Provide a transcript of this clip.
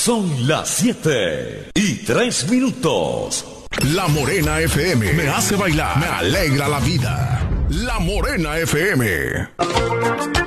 Son las 7:03. La Morena FM me hace bailar, me alegra la vida. La Morena FM.